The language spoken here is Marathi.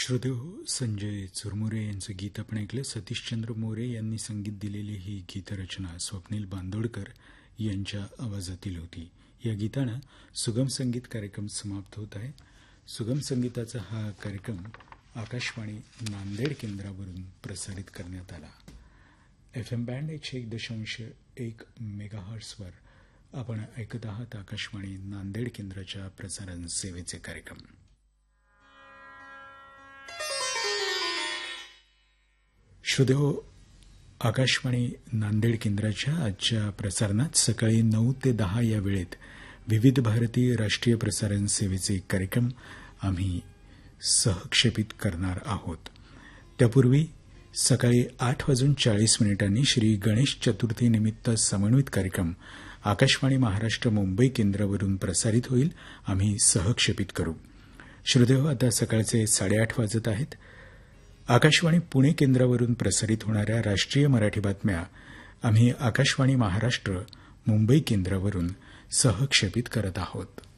श्रोतेहो, संजय चुरमुरे यांचं गीत आपण ऐकलं. सतीशचंद्र मोरे यांनी संगीत दिलेली ही गीतरचना स्वप्नील बांदोडकर यांच्या आवाजातील होती. या गीतानं सुगम संगीत कार्यक्रम समाप्त होत आहे. सुगम संगीताचा हा कार्यक्रम आकाशवाणी नांदेड केंद्रावरून प्रसारित करण्यात आला. FM बँड 101.1 मेगाहर्ट्झवर आपण ऐकत आहात आकाशवाणी नांदेड केंद्राच्या प्रसारण सेवेचे कार्यक्रम. श्रोतेहो, आकाशवाणी नांदेड केंद्राच्या आजच्या प्रसारणात सकाळी 9 ते 10 या वेळेत विविध भारतीय राष्ट्रीय प्रसारण सेवेचे कार्यक्रम आम्ही सहक्षेपित करणार आहोत. त्यापूर्वी सकाळी 8:40 श्री गणेश चतुर्थीनिमित्त समन्वित कार्यक्रम आकाशवाणी महाराष्ट्र मुंबई केंद्रावरून प्रसारित होईल. आम्ही सहक्षेपित करू. श्रोतेहो, आता सकाळचे 8:30 वाजत आहेत. आकाशवाणी पुणे केंद्रावरून प्रसारित होणाऱ्या राष्ट्रीय मराठी बातम्या आम्ही आकाशवाणी महाराष्ट्र मुंबई केंद्रावरून सहक्षेपित करत आहोत.